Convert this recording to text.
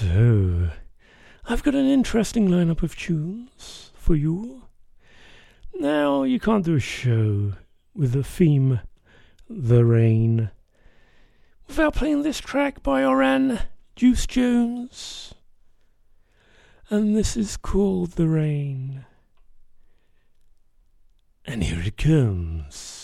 So, I've got an interesting lineup of tunes for you. Now, you can't do a show with the theme The Rain without playing this track by Oran Juice Jones. And this is called The Rain. And here it comes.